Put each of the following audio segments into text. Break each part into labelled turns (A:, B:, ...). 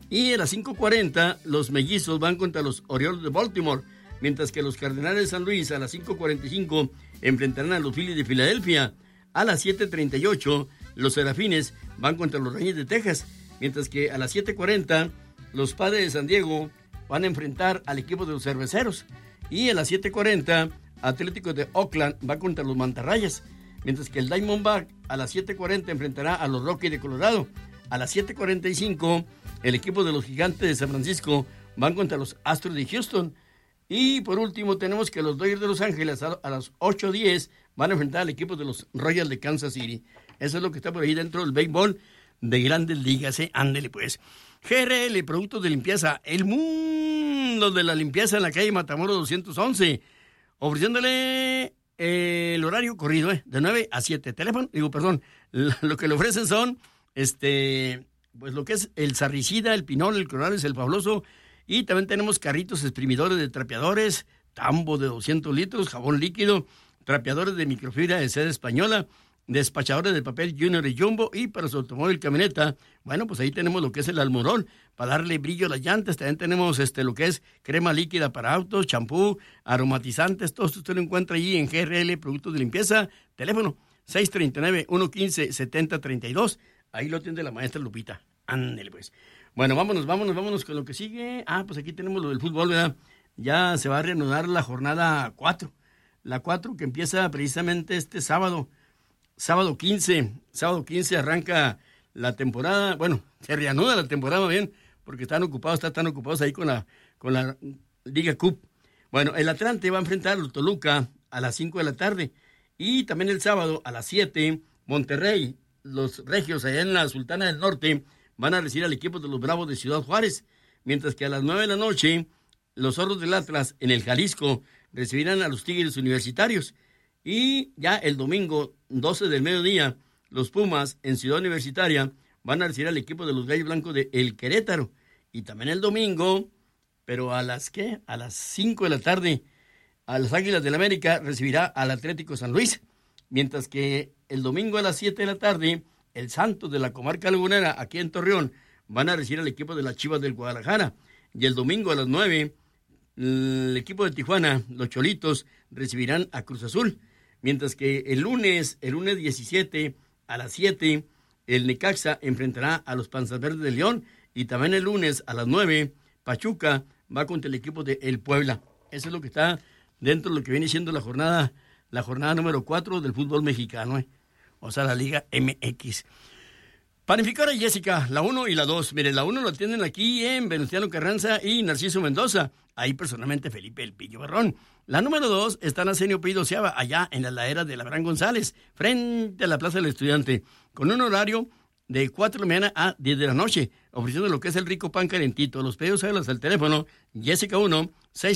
A: Y a las 5:40 los Mellizos van contra los Orioles de Baltimore, mientras que los Cardenales de San Luis a las 5:45 enfrentarán a los Phillies de Filadelfia. A las 7:38 los Serafines van contra los Rangers de Texas, mientras que a las 7:40 los Padres de San Diego van a enfrentar al equipo de los Cerveceros. Y a las 7:40 Atlético de Oakland va contra los Mantarrayas, mientras que el Diamondback a las 7:40 enfrentará a los Rockies de Colorado. A las 7:45 el equipo de los Gigantes de San Francisco van contra los Astros de Houston. Y por último tenemos que los Dodgers de Los Ángeles a las 8:10 van a enfrentar al equipo de los Royals de Kansas City. Eso es lo que está por ahí dentro del béisbol de Grandes Ligas, ándele pues. GRL, productos de limpieza, el mundo de la limpieza en la calle Matamoros 211, ofreciéndole el horario corrido, de 9 a 7. Lo que le ofrecen son, pues lo que es el sarricida, el pinol, el clorales, el fabuloso, y también tenemos carritos exprimidores de trapeadores, tambo de 200 litros, jabón líquido, trapeadores de microfibra de seda española, despachadores de papel Junior y Jumbo, y para su automóvil camioneta, bueno, pues ahí tenemos lo que es el almorón, para darle brillo a las llantas. También tenemos lo que es crema líquida para autos, champú, aromatizantes, todo esto usted lo encuentra allí en GRL, productos de limpieza. Teléfono 639-115-7032, ahí lo atiende la maestra Lupita. Ándele pues. Bueno, vámonos con lo que sigue. Pues aquí tenemos lo del fútbol, ¿verdad? Ya se va a reanudar la jornada 4. La 4 que empieza precisamente este sábado. Sábado 15 arranca la temporada. Bueno, se reanuda la temporada bien, porque están ocupados ahí con la Liga Cup. Bueno, el Atlante va a enfrentar al Toluca a las 5 de la tarde. Y también el sábado a las 7, Monterrey, los Regios allá en la Sultana del Norte, van a recibir al equipo de los Bravos de Ciudad Juárez, mientras que a las 9 de la noche, los Zorros del Atlas en el Jalisco recibirán a los Tigres Universitarios. Y ya el domingo, 12 del mediodía, los Pumas en Ciudad Universitaria van a recibir al equipo de los Gallos Blancos de El Querétaro. Y también el domingo, pero a las 5 de la tarde, a las Águilas del América recibirá al Atlético San Luis, mientras que el domingo a las 7 de la tarde, el Santos de la comarca lagunera, aquí en Torreón, van a recibir al equipo de las Chivas del Guadalajara. Y el domingo a las 9, el equipo de Tijuana, los Cholitos, recibirán a Cruz Azul. Mientras que el lunes 17, a las 7, el Necaxa enfrentará a los Panzas Verdes de León. Y también el lunes a las 9, Pachuca va contra el equipo de El Puebla. Eso es lo que está dentro de lo que viene siendo la jornada número 4 del fútbol mexicano, o sea, la Liga MX. Panificadora Jessica, la 1 y la 2. Mire, la 1 lo atienden aquí en Venustiano Carranza y Narciso Mendoza. Ahí personalmente Felipe El Pillo Barrón. La número 2 está en Arsenio Pío Seaba, allá en la ladera de Labrán González, frente a la Plaza del Estudiante, con un horario de 4 de la mañana a 10 de la noche, ofreciendo lo que es el rico pan calentito. Los pedidos háganlos al teléfono Jessica 1,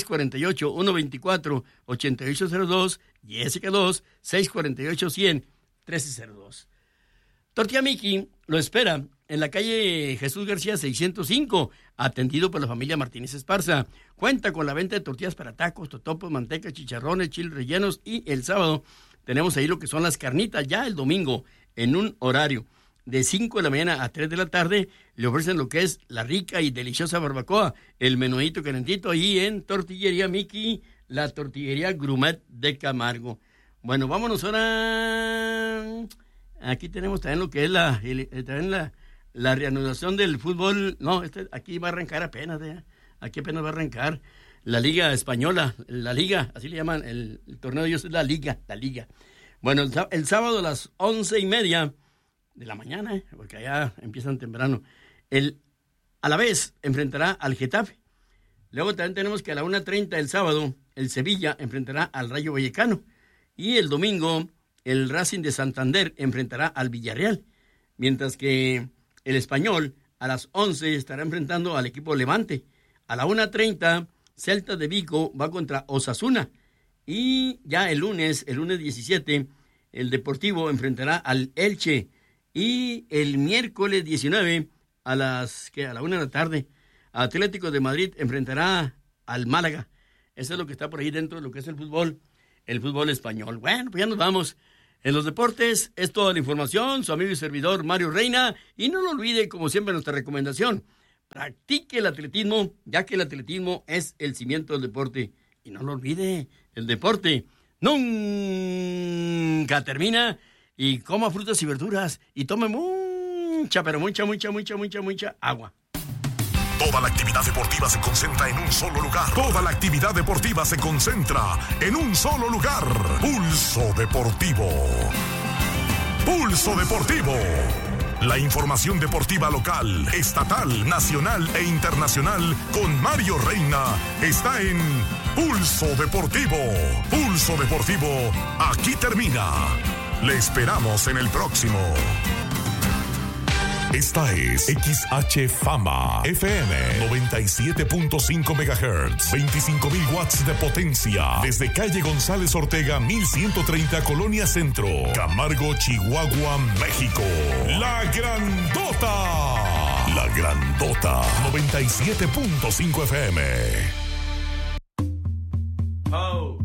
A: 648-124-8802, Jessica 2, 648-100-1302. Tortilla Miki lo espera en la calle Jesús García 605, atendido por la familia Martínez Esparza. Cuenta con la venta de tortillas para tacos, totopos, manteca, chicharrones, chiles rellenos, y el sábado tenemos ahí lo que son las carnitas. Ya el domingo, en un horario de 5 de la mañana a 3 de la tarde, le ofrecen lo que es la rica y deliciosa barbacoa, el menuito calentito, ahí en Tortillería Miki, la tortillería Grumet de Camargo. Bueno, vámonos ahora. Aquí tenemos también lo que es la reanudación del fútbol. No, aquí va a arrancar apenas, aquí apenas va a arrancar la Liga Española, la Liga, así le llaman, el torneo de ellos es la Liga. Bueno, el sábado a las 11:30 de la mañana, porque allá empiezan temprano, a la vez enfrentará al Getafe. Luego también tenemos que a la 1:30 el sábado, el Sevilla enfrentará al Rayo Vallecano. Y el domingo, el Racing de Santander enfrentará al Villarreal. Mientras que el Español a las 11 estará enfrentando al equipo Levante. A la 1:30, Celta de Vigo va contra Osasuna. Y ya el lunes 17, el Deportivo enfrentará al Elche. Y el miércoles 19, a la 1 de la tarde, Atlético de Madrid enfrentará al Málaga. Eso es lo que está por ahí dentro de lo que es el fútbol español. Bueno, pues ya nos vamos. En los deportes es toda la información, su amigo y servidor Mario Reina, y no lo olvide, como siempre, nuestra recomendación, practique el atletismo, ya que el atletismo es el cimiento del deporte. Y no lo olvide, el deporte nunca termina. Y coma frutas y verduras y tome mucha, pero mucha agua.
B: Toda la actividad deportiva se concentra en un solo lugar. Toda la actividad deportiva se concentra en un solo lugar. Pulso Deportivo. Pulso Deportivo. La información deportiva local, estatal, nacional e internacional con Mario Reina está en Pulso Deportivo. Pulso Deportivo, aquí termina. Le esperamos en el próximo. Esta es XH Fama FM 97.5 MHz, 25,000 watts de potencia, desde calle González Ortega 1130, Colonia Centro, Camargo, Chihuahua, México. La Grandota 97.5 FM.
A: Oh.